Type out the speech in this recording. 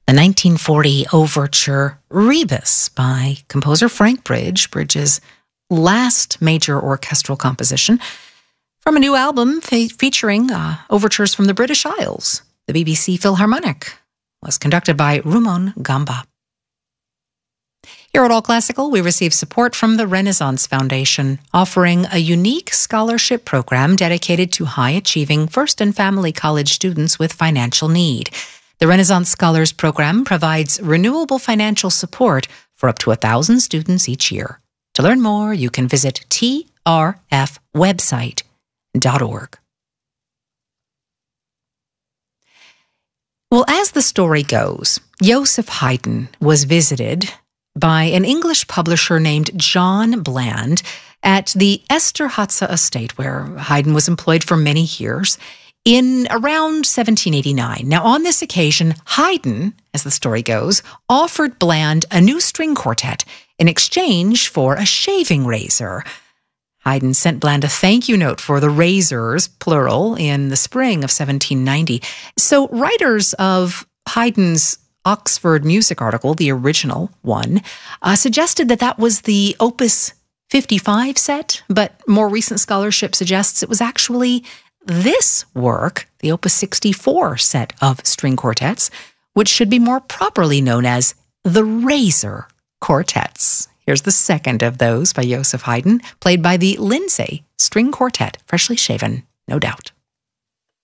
the 1940 overture Rebus by composer Frank Bridge, Bridge's last major orchestral composition from a new album featuring overtures from the British Isles. The BBC Philharmonic was conducted by Rumon Gamba. Here at All Classical, we receive support from the Renaissance Foundation, offering a unique scholarship program dedicated to high-achieving first and family college students with financial need. The Renaissance Scholars Program provides renewable financial support for up to 1,000 students each year. To learn more, you can visit trfwebsite.org. Well, as the story goes, Joseph Haydn was visited by an English publisher named John Bland at the Esterházy estate, where Haydn was employed for many years, in around 1789. Now, on this occasion, Haydn, as the story goes, offered Bland a new string quartet in exchange for a shaving razor. Haydn sent Bland a thank you note for the razors, plural, in the spring of 1790. So writers of Haydn's Oxford Music article, the original one, suggested that that was the Opus 55 set, but more recent scholarship suggests it was actually this work, the Opus 64 set of string quartets, which should be more properly known as the Razor Quartets. Here's the second of those by Joseph Haydn, played by the Lindsay String Quartet, freshly shaven, no doubt.